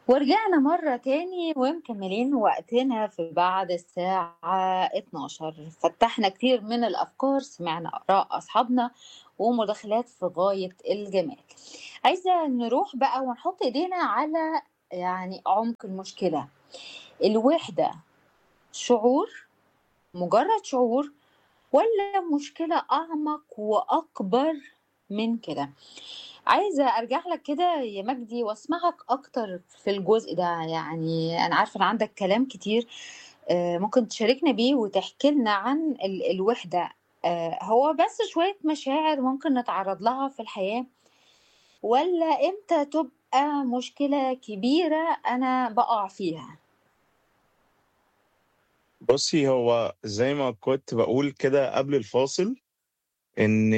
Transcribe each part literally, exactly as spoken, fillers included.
ورجعنا مرة تاني ومكملين وقتنا في بعد الساعة اتناشر. فتحنا كتير من الأفكار، سمعنا آراء أصحابنا ومداخلات في غاية الجمال. عايزة نروح بقى ونحط إيدينا على يعني عمق المشكلة. الوحدة شعور، مجرد شعور، ولا مشكلة أعمق وأكبر من كده؟ عايزة أرجع لك كده يا مجدي وأسمعك أكتر في الجزء ده. يعني أنا عارفة إن عندك كلام كتير آه، ممكن تشاركنا بيه وتحكي لنا عن ال- الوحدة. آه، هو بس شوية مشاعر ممكن نتعرض لها في الحياة، ولا إمتى تبقى مشكلة كبيرة أنا بقع فيها؟ بُصّي، هو زي ما كنت باقول كده قبل الفاصل، إن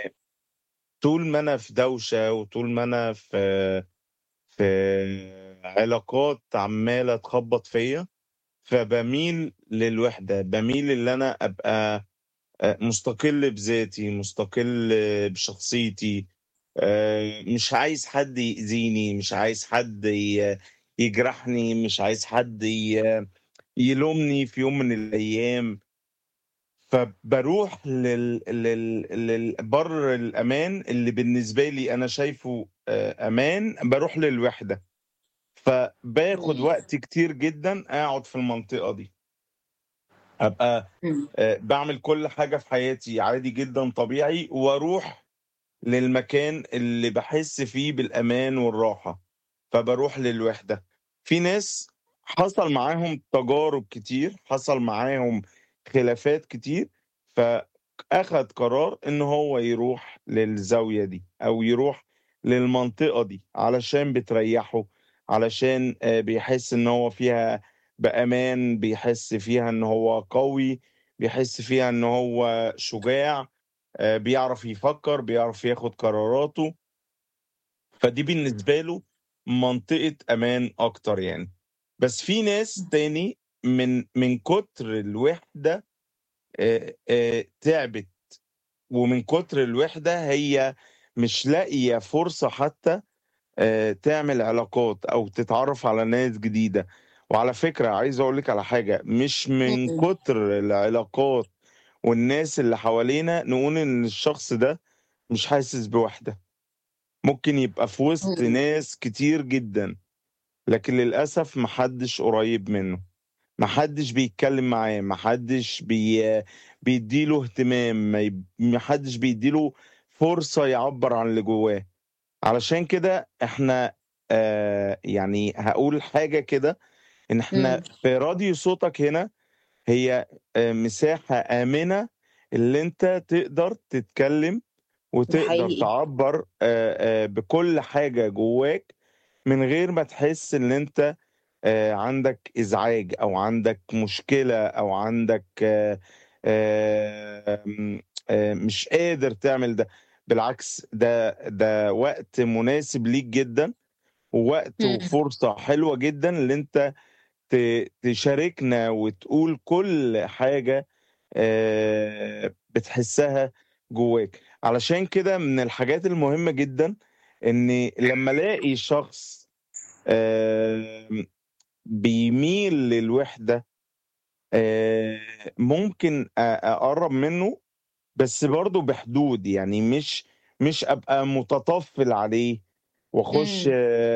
طول ما أنا في دوشة وطول ما أنا في في علاقات عمّالة تخبّط فيّا، فباميل للوحدة، باميل إن أنا أبقى آآ مُستقل بذاتي، مُستقل بشخصيتي، آآ مش عايز حد يأذيني، مش عايز حد ي يجرحني، مش عايز حد ي يلومني في يوم من الأيام. فباروح لل لل لل بَرّ الأمان اللي بالنسبة لي أنا شايفه آآ أمان، باروح للوحدة، فباخد مم. وقت كتير جدًا أقعد في المنطقة دي، أبقى مم. آآ باعمل كل حاجة في حياتي عادي جدًا طبيعي، وأروح للمكان اللي باحس فيه بالأمان والراحة، فباروح للوحدة. في ناس حصل معاهم تجارب كتير، حصل معاهم خلافات كتير، فأخد قرار إن هو يروح للزاوية دي، أو يروح للمنطقة دي، علشان بتريّحه، علشان آآ بيحس إن هو فيها بأمان، بيحس فيها إن هو قوي، بيحس فيها إن هو شجاع. آآ بيعرف يفكّر، بيعرف ياخد قراراته، فدي بالنسبة له منطقة أمان أكتر يعني. بس في ناس تاني من من كتر الوحدة آآ آآ تعبت، ومن كتر الوحدة هي مش لاقية فرصة حتى آآ تعمل علاقات أو تتعرّف على ناس جديدة. وعلى فكرة عايز أقول لِك على حاجة، مش من مم. كتر العلاقات والناس اللي حوالينا نقول إن الشخص ده مش حاسس بوحدة، ممكن يبقى في وسط مم. ناس كتير جدًا، لكن للأسف ما حدش قريب منه، ما حدش بيتكلم معاه، ما حدش بي بيدّي له اهتمام، ما يب ما حدش بيدّي له فرصة يعبّر عن اللي جواه. علشان كده إحنا آآ يعني هاقول حاجة كده، إن مم. إحنا في راديو صوتك هنا هي آآ مساحة آمنة اللي أنت تقدر تتكلم ده وتقدر حقيقي. تعبّر آآ آآ بكل حاجة جواك، من غير ما تحس إن أنت آآ عندك إزعاج أو عندك مشكلة أو عندك آمم آآ مش قادر تعمل ده. بالعكس، ده ده وقت مناسب ليك جدًا، ووقت مم. وفرصة حلوة جدًا اللي أنت ت تشاركنا وتقول كل حاجة آآ بتحسّها جواك. علشان كده من الحاجات المهمة جدًا إني لمّا ألاقي شخص آمم بيميل للوحدة، آآ ممكن أ أقرّب منّه، بس برضه بحدود، يعني مش مش أبقى متطفّل عليه وأخُش مم.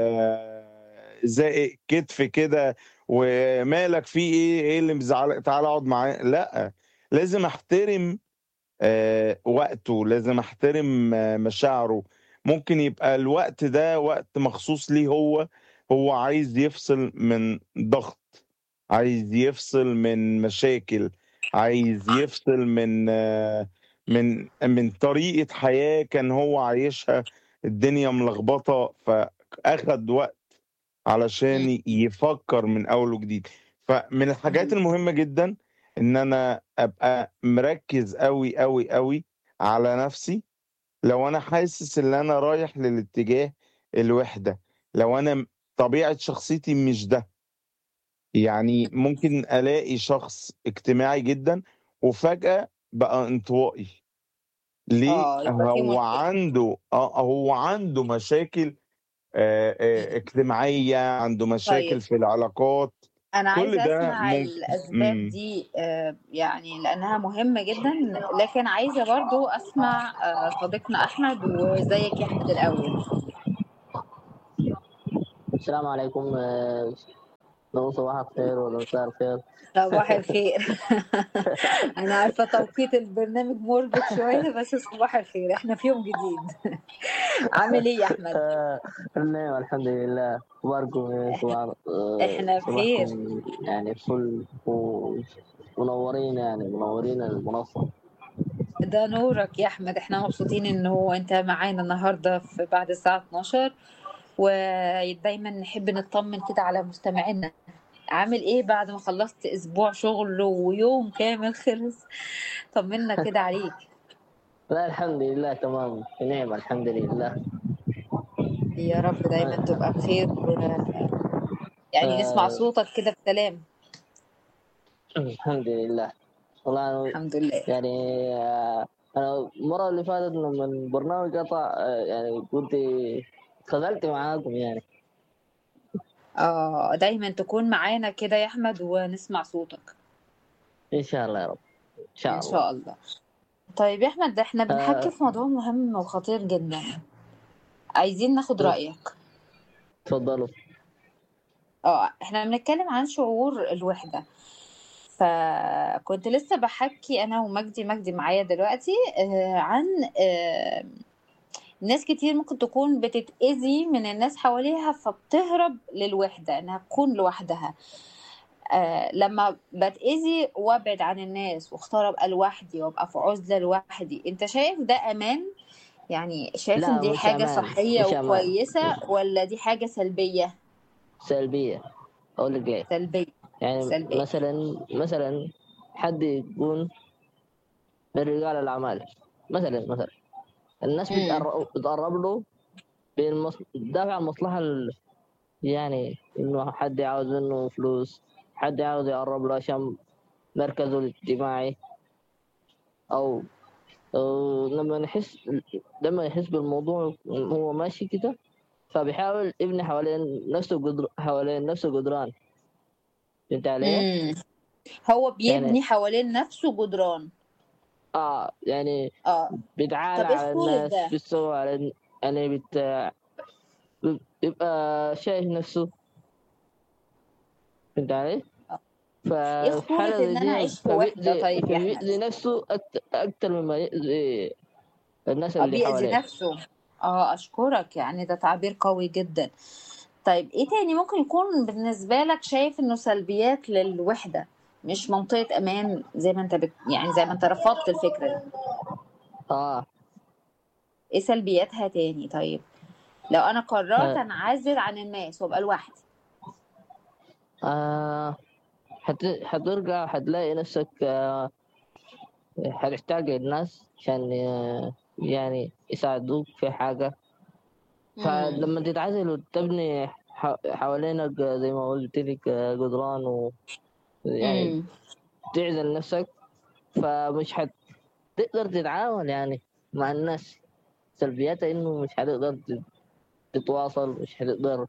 زائق كتف كده، ومالك في إيه، إيه اللي مزعلك، تعالَ اقعد معايا، لأ، لازم أحترم آآ وقته، لازم أحترم آه، مشاعره. ممكن يبقى الوقت ده وقت مخصوص ليه هو، هو عايز يفصل من ضغط، عايز يفصل من مشاكل، عايز يفصل من آه، من من طريقة حياة كان هو عايشها، الدنيا ملخبطة، فأخد وقت علشان ي يفكّر من أول وجديد. فمن الحاجات مم. المهمة جدًا إن أنا أبقى مركّز أوي، أوي، أوي على نَفْسي، لو أنا حاسس إن أنا رايح للاتجاه الوِحدة، لو أنا م طبيعة شخصيتي مش ده. يعني ممكن ألاقي شخص اجتماعي جدًا وفجأة بقى انطوائي. ليه؟ اه، يبقى في هو مشكلة. عنده آه، هو عنده مشاكل آآ آآ اجتماعية، عنده طيب مشاكل في العلاقات، أنا كل عايزة ده أسمع ممكن. الأسباب إمم. دي آآ يعني لأنها مهمة جدًا، لكن عايزة برضه أسمع آآ صديقنا أحمد، وإزيك يا أحمد الأول؟ السلام عليكم. آه، لو صباح الخير ولا مساء الخير. صباح الخير. أنا عارفة توقيت البرنامج مُربِك شوية، بس صباح الخير، إحنا في يوم جديد. عامل إيه يا أحمد؟ آه، النعم الحمد لله. أخباركم إيه؟ إحنا صباح آه، إحنا بخير. صباحكم يعني فل ومنورين، يعني منورين المنصة. ده نورك يا أحمد، إحنا مبسوطين إنه أنت معانا النهارده في بعد الساعة اتناشر، ودايمًا نحب نطمن كده على مستمعينا، عامل إيه بعد ما خلّصت أسبوع شغل ويوم كامل خلص؟ طمنا كده عليك. لا الحمد لله تمام، نعم الحمد لله. يا رب دايمًا آه، تبقى بخير، ويعني نسمع آه، صوتك كده بسلام. الحمد لله. والله أنا الحمد لله. يعني آه، أنا المرة اللي فاتت لما البرنامج قطع آه، يعني كنت خذلت معاكم يعني. آه، دايمًا تكون معانا كده يا أحمد ونسمع صوتك. إن شاء الله يا رب، إن شاء إن الله. شاء الله. طيب يا أحمد، إحنا بنحكي آه، في موضوع مهم وخطير جدًا، عايزين ناخد رأيك. تفضلوا. آه، إحنا بنتكلم عن شعور الوحدة، فكنت لسه باحكي أنا ومجدي، مجدي معايا دلوقتي آآ، عن آآ، ناس كتير ممكن تكون بتتأذي من الناس حواليها، فبتهرب للوحدة، إنها تكون لوحدها. آآ لمّا باتأذي وأبعد عن الناس واختار أبقى لوحدي وأبقى في عُزلة لوحدي، أنت شايف ده أمان؟ يعني شايف إن لا دي مش حاجة أمان، صحية مش أمان، وكويسة والّا دي حاجة سلبية؟ سلبية. أقول لك ليه. سلبية. يعني سلبية. مثلا مثلا حد يكون من رجال الأعمال، مثلا مثلا الناس إمم. بتقرب, بتقرب له بالمص... دافع المصلحة ال... يعني إنه حد يعاوز منه فلوس، حد يعاوز يقرب له عشان مركزه الاجتماعي، أو, أو لما نحس لما يحس بالموضوع هو ماشي كده، فبيحاول يبني حوالين نفسه قدر... حوالين نفسه قدران. فهمت علي؟ إمم. هو يعني بيبني حوالين نَفْسه جدران. اه يعني آه. بيتعالى طَب إيه على خطورة الناس، ده؟ بيستوى على الن- يعني بت... بيبقى شايف نفسه. فهمت علي؟ آه. إيه ففي خطورة حالة زي إن أنا دي أعيش في وِحدة فبيأذي طيب يا أحمد؟ فبيأذي نفسه أكتر, أكتر مما يأذي الناس آه، اللي بيأذي حواليه. نَفْسه. آه، أشكرك، يعني ده تعبير قوي جدًا. طيب إيه تاني ممكن يكون بالنسبة لك شايف إنه سلبيات للوحدة، مش منطقة أمان زي ما أنت بت يعني زي ما أنت رفضت الفكرة دي، اه, إيه سلبياتها تاني طيب؟ لو أنا قررت آه. أنعزل عن الناس وأبقى لوحدي. آه. حت... حترجع حتلاقي نفسك آه. حتحتاج الناس عشان آه. يعني يساعدوك في حاجة. إمم. فلما تتعزل وتبني ح- حوالينك آه، زي ما قلت لك آه، جدران، ويعني إمم. تعزل نفسك، فمش هتقدر تتعامل يعني مع الناس. سلبياتها انه مش هتقدر تت- تتواصل، مش هتقدر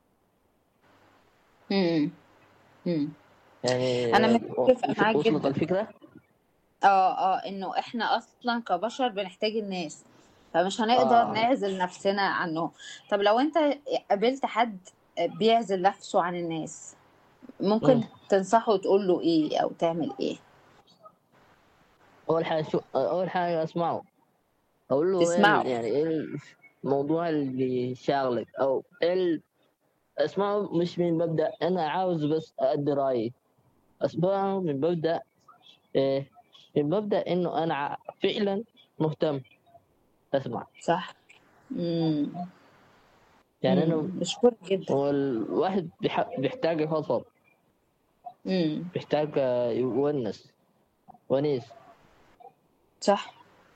إمم. إمم. يعني. أنا متفقة وص- معاك وصلت جدًا. الفكرة. آه، آه، إنه إحنا أصلًا كبشر بنحتاج الناس، فمش هنقدر اه. نعزل نفسنا عنهم. طب لو أنت قابلت حد بيعزل نفسه عن الناس، مم. ممكن تنصحه وتقول له إيه أو تعمل إيه؟ اول حاجة شو اول حاجة اسمعه، اقول له ايه تسمعه. ال- يعني ايه الموضوع اللي شاغلك، او ايه ال- اسمعه مش من مبدأ انا عاوز بس ادي رأيي. اسمعه من مبدأ إيه، من مبدأ انه انا ع- فعلا مهتم اسمع. صح. إمم. يعني إمم. انا باشكرك جدًا. هو الواحد بيح- بيحتاج يفضفض، إمم. بيحتاج آه، يونس ونيس. صح.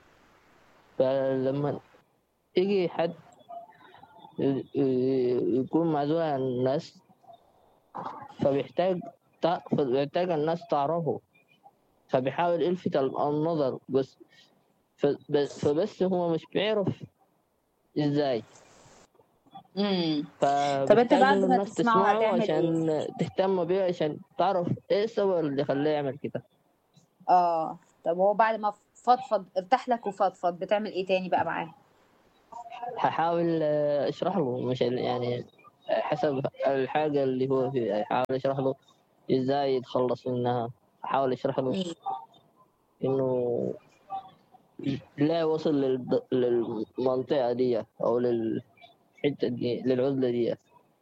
فلما يجي حد ي- ي- يكون معزول عن الناس، فبيحتاج تع- فبيحتاج الناس تعرفه، فبيحاول يلفت النظر بس. فب- فبس هو مش بيعرف ازاي. امم طب انت فبيحتاج بعد إنه ما الناس تسمعه تسمعه هتعمل ايه؟ عشان تهتم بيه، عشان تعرف إيه السبب اللي خلاه يعمل كده. اه طب هو بعد ما فضفض ارتاح لك وفضفض بتعمل ايه تاني بقى معاه؟ هحاول آه، أشرح له، مش ال- يعني حسب الحاجة اللي هو فيها، أحاول أشرح له إزاي يتخلص منها. أحاول أشرح له امم إنه لا وصل للد- للمنطقة دي أو للحتة دي، للعزلة دي.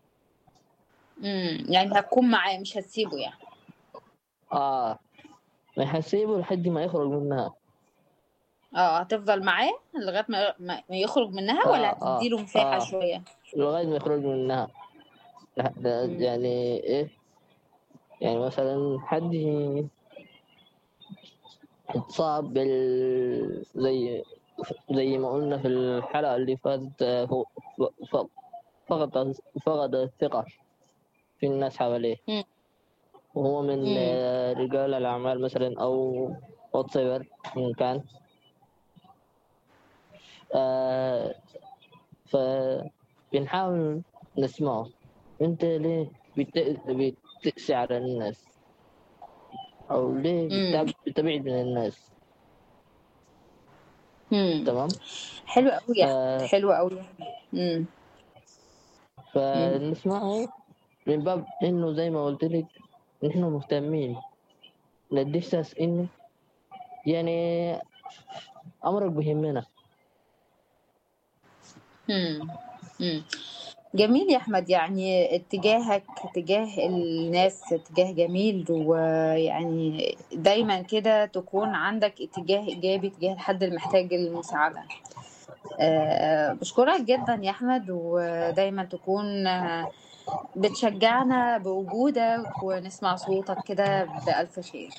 امم يعني هتكون معاه مش هتسيبه يعني؟ آه ما هسيبه لحد ما يخرج منها. اه هتفضل معاه لغاية ما ما ما يخرج منها، ولا آه آه هتديله مساحة آه شوية؟ لغاية ما يخرج منها. لا- ده امم يعني إيه، يعني مثلا حد اتصاب بال زي زي ما قلنا في الحلقة اللي فاتت، آه، هو ف- ف- فقد فقد الثقة في الناس حواليه، امم وهو من امم آه، رجال الأعمال مثلا أو واتس ايفر إن كان. آه فبنحاول نسمعه. أنت ليه بت- بتقسي على الناس، أو ليه امم بتب- بتبعد من الناس؟ امم تمام. حلو قوي يا احمد، آه حلو قوي. امم امم فنسمعه من باب إنه زي ما قلت لك، نحن مهتمين ندي إحساس إنه يعني أمرك بيهمنا. امم امم جميل يا احمد، يعني اتجاهك تجاه الناس اتجاه جميل، ويعني دايما كده تكون عندك اتجاه ايجابي تجاه الحد المحتاج المساعدة. أه بشكرك جدا يا احمد، ودايما تكون آه، بتشجعنا بوجودك، ونسمع صوتك كده بألف خير.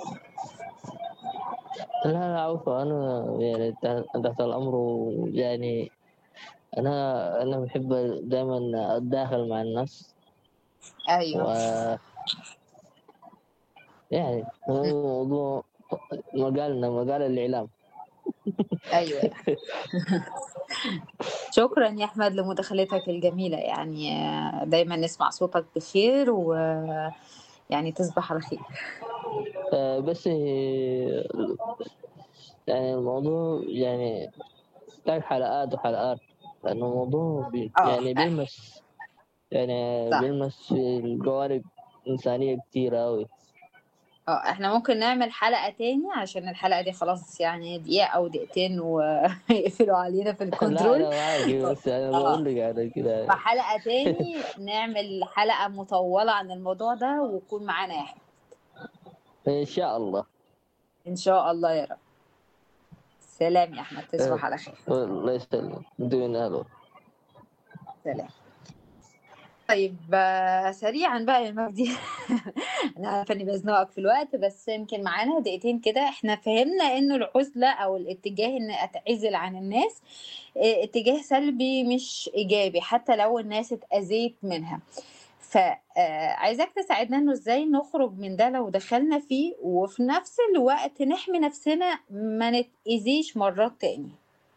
لا لا عفوا، أنا يعني تحت تحت الأمر. يعني أنا أنا بحب دائما أتداخل مع الناس. ايوه. و يعني هو موضوع مجالنا، مجال الإعلام. ايوه شكرا يا احمد لمداخلتك الجميلة، يعني آه، دايما نسمع صوتك بخير، ويعني تصبح على خير. آه، بس يعني الموضوع يعني يحتاج حلقات وحلقات، لأنه الموضوع بي اه يعني بيلمس، يعني صح. بيلمس في الجوانب إنسانية كتيرة أوي. اه احنا ممكن نعمل حلقة تاني، عشان الحلقة دي خلاص يعني دقيقة او دقيقتين ويقفلوا علينا في لا الكنترول. أنا معاكي، بس يعني اه بقول لك يعني كده. فحلقة تاني نعمل حلقة مطولة عن الموضوع ده، ويكون معانا يا احمد. إن شاء الله. ان شاء الله يا رب. سلام يا احمد، آه، تصبح على خير. الله يسلمك، دون ألو. سلام. طيب آه، سريعا بقى يا مجدي. انا عارفه اني بزنقك في الوقت، بس يمكن معانا دقيقتين كده. احنا فهمنا انه العزله او الاتجاه ان اتعزل عن الناس آه، اتجاه سلبي مش ايجابي، حتى لو الناس اتاذيت منها. فعايزاك تساعدنا انه ازاي نخرج من ده لو دخلنا فيه، وفي نفس الوقت نحمي نفسنا ما نتأذيش مرات تاني.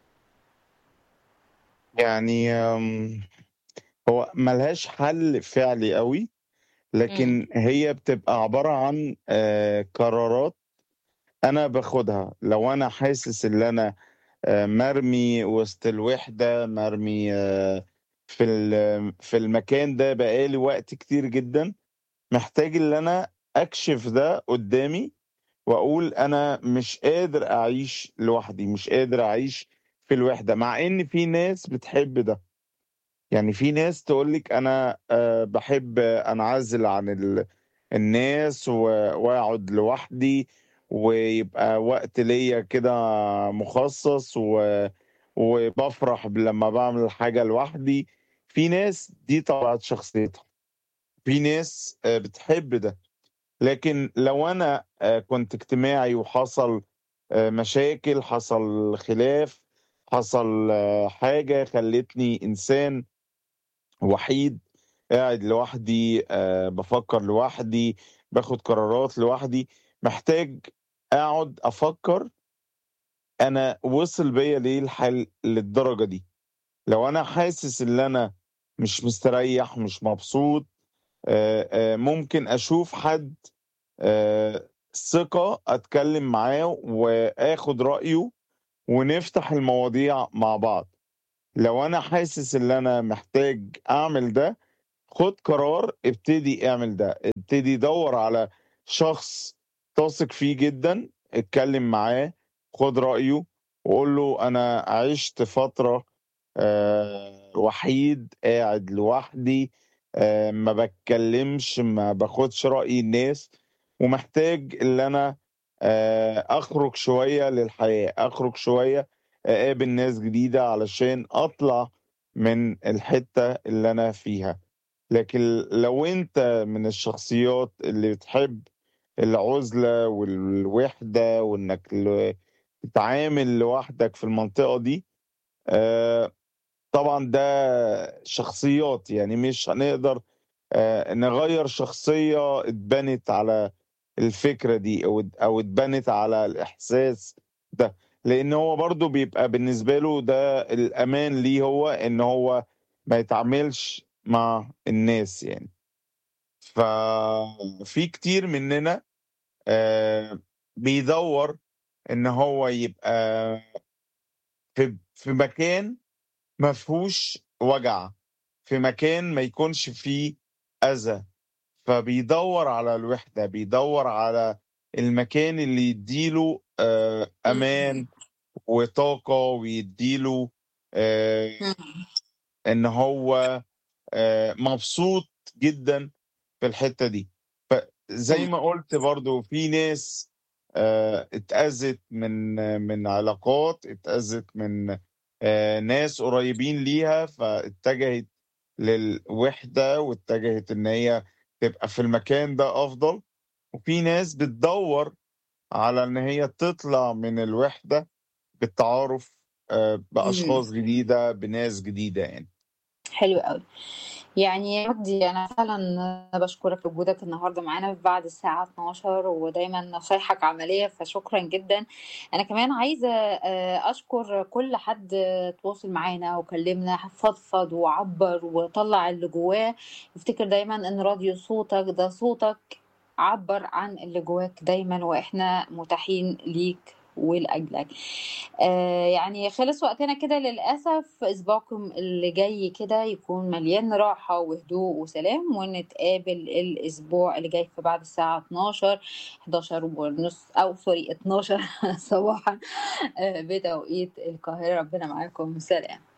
يعني أم، هو ملهاش حل فعلي قوي، امم لكن هي بتبقى عبارة عن آه، قرارات أنا باخدها. لو أنا حاسس إن أنا آه، مرمي وسط الوحدة، مرمي آه، في ال- في المكان ده بقالي وقت كتير جدا، محتاج إن أنا أكشف ده قدامي، وأقول أنا مش قادر أعيش لوحدي، مش قادر أعيش في الوحدة. مع إن في ناس بتحب ده، يعني في ناس تقول لِك أنا آآ باحب أنعزل عن ال الناس و وأقعد لوحدي، ويبقى وقت ليّا كده مخصص، و وبافرح ب لمّا باعمل حاجة لوحدي. في ناس دي طبيعة شخصيتها، في ناس آآ بتحب ده. لكن لو أنا آآ كنت اجتماعي وحصل آآ مشاكل، حصل خلاف، حصل آه، حاجة خلّتني إنسان وحيد، قاعد لوحدي، آآ بافكّر لوحدي، باخُد قرارات لوحدي، محتاج أقعد أفكّر أنا وصل بيّا ليه الحال للدرجة دي. لو أنا حاسس إن أنا مش مستريح، مش مبسوط، آآ آآ ممكن أشوف حد آآ ثقة أتكلّم معاه وآخُد رأيه ونفتح المواضيع مع بعض. لو أنا حاسس إن أنا محتاج أعمل ده، خُد قرار، ابتدي اعمل ده، ابتدي دَوّر على شخص تثق فيه جدًا، اتكلّم معاه، خُد رأيه وقُل له أنا عِشت فترة آآ وحيد، قاعد لوحدي، آآ ما باتكلّمش، ما باخُدش رأي الناس، ومحتاج اللي أنا آآ أخرج شوية للحياة، أخرج شوية أقابل ناس جديدة علشان أطلع من الحتّة اللي أنا فيها. لكن لو أنت من الشخصيات اللي بتحب العُزلة والوحدة وإنّك ل تتعامل لوحدك في المنطقة دي، آآ طبعًا ده شخصيات، يعني مش هنقدر آآ نغيّر شخصية اتبنت على الفكرة دي أو ات أو اتبنت على الإحساس ده، لإن هو برضه بيبقى بالنسبة له ده الأمان ليه هو، إن هو ما يتعاملش مع الناس يعني. ففي كتير مننا آآ بيدوّر إن هو يبقى في في مكان ما فيهوش وجع، في مكان ما يكونش فيه أذى، فبيدوّر على الوحدة، بيدوّر على المكان اللي يدّي له آآ إمم، أمان وطاقة ويدّي له آآ إمم، إن هو آآ مبسوط جدًا في الحتّة دي. فزي إمم، ما قُلت برضه في ناس آآ اتأذت من من علاقات، اتأذت من آآ ناس قريبين ليها، فاتجهت للوحدة واتجهت إن هي تبقى في المكان ده أفضل، وفي ناس بتدوّر على إن هي تطلع من الوحدة بالتعارف آآ إمم، بأشخاص جديدة، بناس جديدة يعني. حلو أوي. يعني يا مجدي أنا فعلًا باشكرك لوجودك النهارده معانا بعد الساعة اتناشر ودايمًا نصايحك عملية، فشكرًا جدًا. أنا كمان عايزة آآ أشكر كل حد اتواصل معانا وكلمنا، فضفض وعبّر وطلّع اللي جواه. افتكر دايمًا إن راديو صوتك ده صوتك، عبّر عن اللي جواك دايمًا وإحنا متاحين ليك ولأجلك. آآ يعني خلص وقتنا كده للأسف، أسبوعكم اللي جاي كده يكون مليان راحة وهدوء وسلام، ونتقابل الأسبوع اللي جاي في بعد الساعة اتناشر، حداشر ونص أو سوري اتناشر صباحًا آآ بتوقيت القاهرة. ربنا معاكم، سلام.